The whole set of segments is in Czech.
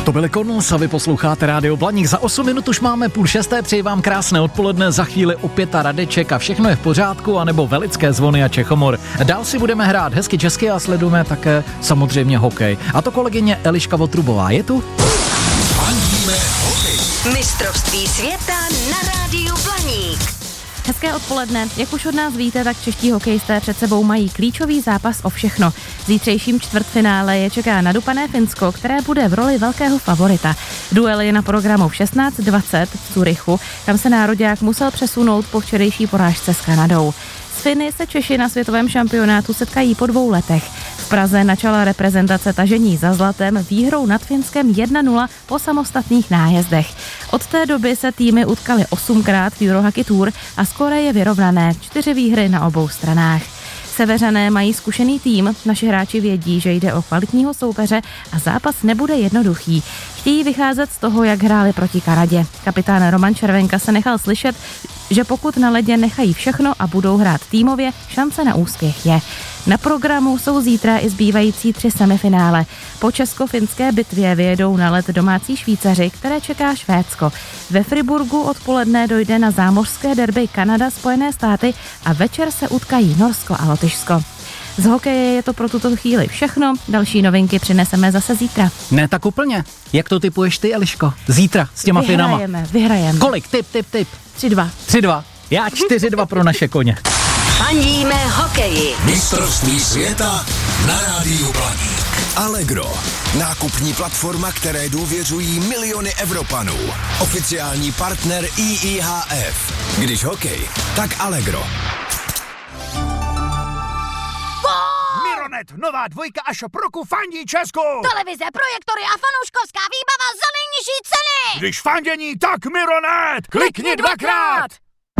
To byly Konus a vy posloucháte Rádio Blaník. Za 8 minut už máme 5:30, přeji vám krásné odpoledne, za chvíli opět a Radeček a všechno je v pořádku, anebo Velické zvony a Čechomor. Dál si budeme hrát hezky česky a sledujeme také samozřejmě hokej. A to kolegyně Eliška Votrubová je tu. Fandíme hokej. Mistrovství světa na Rádiu Blaník. Hezké odpoledne. Jak už od nás víte, tak čeští hokejisté před sebou mají klíčový zápas o všechno. Zítřejším čtvrtfinále je čeká nadupané Finsko, které bude v roli velkého favorita. Duel je na programu v 16:20 v Curychu, kam se nároďák musel přesunout po včerejší porážce s Kanadou. S Finy se Češi na světovém šampionátu setkají po 2 letech. V Praze načala reprezentace tažení za zlatem výhrou nad Finskem 1-0 po samostatných nájezdech. Od té doby se týmy utkaly 8krát v Eurohockey Tour a skóre je vyrovnané, 4 výhry na obou stranách. Seveřané mají zkušený tým, naši hráči vědí, že jde o kvalitního soupeře a zápas nebude jednoduchý. Chtějí vycházet z toho, jak hráli proti Kanadě. Kapitán Roman Červenka se nechal slyšet, že pokud na ledě nechají všechno a budou hrát týmově, šance na úspěch je. Na programu jsou zítra i zbývající 3 semifinále. Po česko-finské bitvě vyjedou na led domácí Švýcaři, které čeká Švédsko. Ve Friburgu odpoledne dojde na zámořské derby Kanada, Spojené státy a večer se utkají Norsko a Lotyšsko. Z hokeje je to pro tuto chvíli všechno, další novinky přineseme zase zítra. Ne tak úplně. Jak to tipuješ ty, Eliško? Zítra s těma finama. Vyhrajeme. Kolik? Tip. 3-2. 3-2. Já 4-2 pro naše koně. Fandíme hokeji. Mistrovství světa na Rádiu Blaník. Allegro. Nákupní platforma, které důvěřují miliony Evropanů. Oficiální partner IIHF. Když hokej, tak Allegro. Mironet, nová dvojka a shop roku fandí Česku. Televize, projektory a fanouškovská výbava za nejnižší ceny. Když fandění, tak Mironet. Klikni 2krát.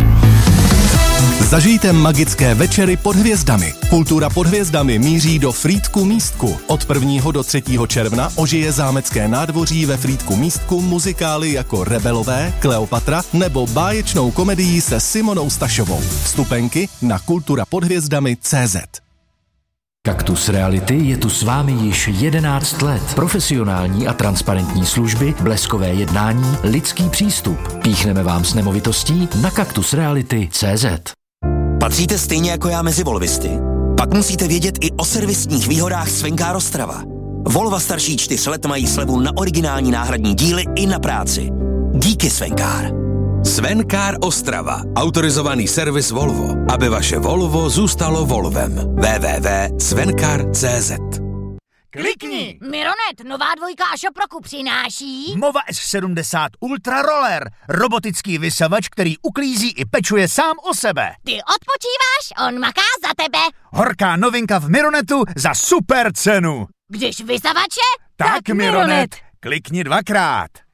Zažijte magické večery pod hvězdami. Kultura pod hvězdami míří do Frýdku Místku. Od 1. do 3. června ožije zámecké nádvoří ve Frýdku Místku muzikály jako Rebelové, Kleopatra nebo báječnou komedii se Simonou Stašovou. Vstupenky na kulturapodhvězdami.cz. Kaktus Reality je tu s vámi již 11 let. Profesionální a transparentní služby, bleskové jednání, lidský přístup. Píchneme vám s nemovitostí na kaktusreality.cz. Patříte stejně jako já mezi volvisty? Pak musíte vědět i o servisních výhodách Svenkár Ostrava. Volva starší 4 let mají slevu na originální náhradní díly i na práci. Díky Svenkár. Svenkár Ostrava. Autorizovaný servis Volvo. Aby vaše Volvo zůstalo Volvem. www.svenkar.cz. Klikni. Mironet, nová dvojka a shop roku přináší Mova S70 Ultra Roller. Robotický vysavač, který uklízí i pečuje sám o sebe. Ty odpočíváš, on maká za tebe. Horká novinka v Mironetu za super cenu. Když vysavače, Tak Mironet. Klikni 2krát.